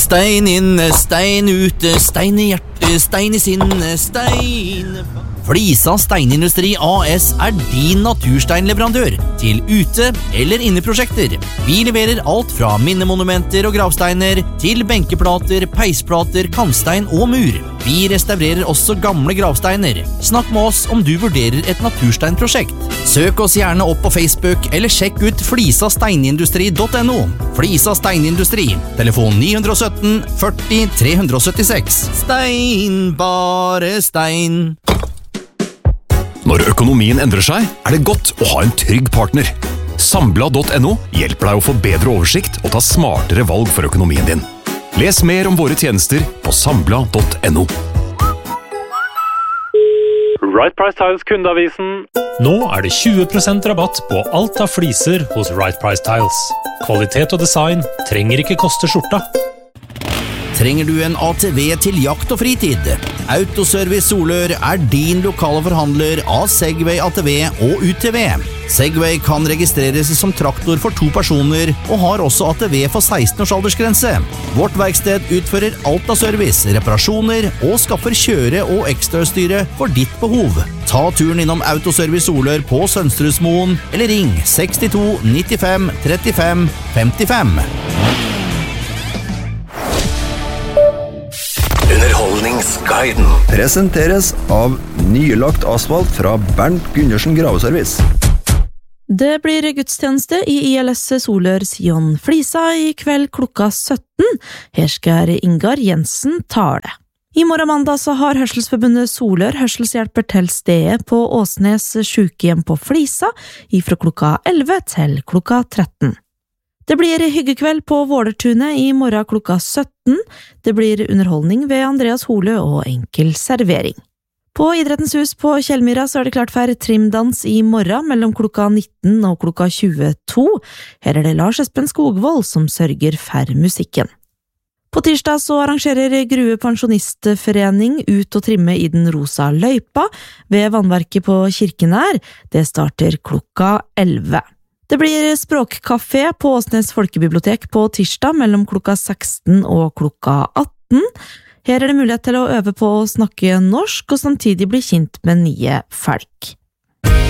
Stein inne, stein ute, stein i hjertet, stein i sinne, stein... Flisa Steinindustri AS din natursteinleverandør til ute- eller inneprosjekter. Vi leverer alt fra minnemonumenter og gravsteiner til benkeplater, peisplater, kantstein og mur. Vi restaurerer også gamle gravsteiner. Snakk med oss om du vurderer et natursteinprosjekt. Søk oss gjerne opp på Facebook eller sjekk ut flisasteinindustri.no. Flisa Steinindustri, telefon 917 40 376. Stein, bare stein. Når økonomien endrer seg, det godt å ha en trygg partner. Sambla.no hjelper deg å få bedre oversikt og ta smartere valg for økonomien din. Les mer om våre tjenester på sambla.no. Right Price Tiles kundeavisen. Nå det 20% rabatt på alt av fliser hos Right Price Tiles. Kvalitet og design trenger ikke koste skjorta. Trenger du en ATV til jakt og fritid? Autoservice Solør din lokale forhandler av Segway ATV og UTV. Segway kan registreres som traktor for 2 personer og har også ATV for 16 års aldersgrense. Vårt verksted utfører alt av service, reparasjoner og skaffer kjøre- og ekstrautstyret for ditt behov. Ta turen innom Autoservice Solør på Sønsterhusmoen eller ring 62 95 35 55. Underholdningsguiden presenteres av nylagt asfalt fra Bernt Gundersen Graveservice. Det blir gudstjeneste i ILS Solør Sion Flisa i kveld klokka 17. Her skal Ingar Jensen tale. I morgen mandag så har Hørselsforbundet Solør hørselshjelper til stedet på Åsnes sykehjem på Flisa ifra klokka 11 til klokka 13. Det blir hyggekveld på Vålertunet i morgen klokka 17. Det blir underholdning ved Andreas Hole og enkel servering. På Idrettens hus på Kjellmyra så det klart for trimdans i morgen mellom klokka 19 og klokka 22. Her det Lars Espen Skogvold som sørger for musikken. På tirsdag så arrangerer Grue Pensjonistforening ut og trimme i den rosa løypa ved vannverket på Kirkenær. Det starter klokka 11. Det blir språkkafé på Åsnes Folkebibliotek på tirsdag mellom klokka 16 og klokka 18. Her det mulighet til å øve på å snakke norsk og samtidig bli kjent med nye folk.